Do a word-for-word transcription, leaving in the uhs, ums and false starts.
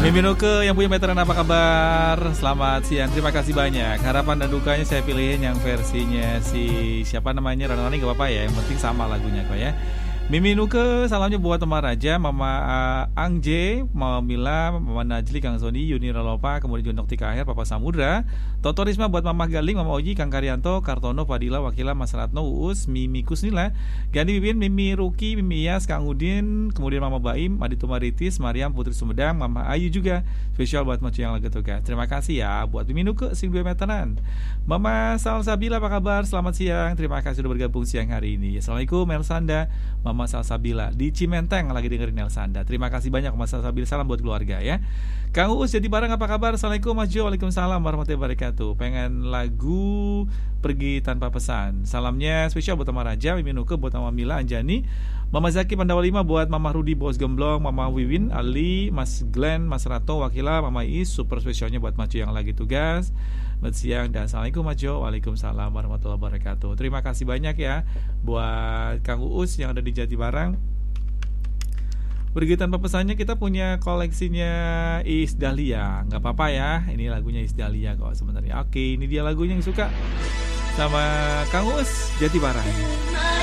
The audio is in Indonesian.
Miminuke yang punya meteran apa kabar? Selamat siang, terima kasih banyak. Harapan dan dukanya saya pilihin yang versinya si siapa namanya Rani gak apa-apa ya, yang penting sama lagunya kok ya. Miminuke salamnya buat Mama Raja, Mama uh, Angje, Mama Mila, Mama Najli, Kang Sony, Yuni Ralopa, kemudian Jondok Tika Akhir, Papa Samudra, Toto Risma buat Mama Galing, Mama Oji, Kang Karyanto, Kartono, Fadila, Wakila, Mas Ratno, Uus, Mimi Kusnila, Gani Bibin, Mimi Ruki, Mimi Iyas, Kang Udin, kemudian Mama Baim, Adito Maritis, Mariam, Putri Sumedang, Mama Ayu juga, spesial buat Macu yang lagi tugas. Terima kasih ya buat Miminuke sing dua meteran. Mama Salsabila apa kabar? Selamat siang, terima kasih sudah bergabung siang hari ini. Assalamualaikum Elsanda, Mama Salsabila di Cimenteng lagi dengerin Elsanda. Terima kasih banyak Mas Salsabila, salam buat keluarga ya. Kang Uus jadi bareng apa kabar? Assalamualaikum Mas Jo, waalaikumsalam warahmatullahi wabarakatuh. Pengen lagu Pergi Tanpa Pesan. Salamnya spesial buat Mama Raja, Miminuke buat Mama Mila, Anjani, Mama Zaki Pandawa lima buat Mama Rudi Bos Gemblong, Mama Wiwin, Ali, Mas Glenn, Mas Rato, Wakila, Mama Is, super spesialnya buat Macu yang lagi tugas. Selamat siang dan Assalamualaikum Mas Jo, waalaikumsalam warahmatullahi wabarakatuh. Terima kasih banyak ya buat Kang Uus yang ada di Jatibarang. Pergi Tanpa Pesannya kita punya koleksinya Iis Dahlia. Gak apa-apa ya, ini lagunya Iis Dahlia kok sebenarnya. Oke, ini dia lagunya yang suka sama Kang Uus Jatibarang.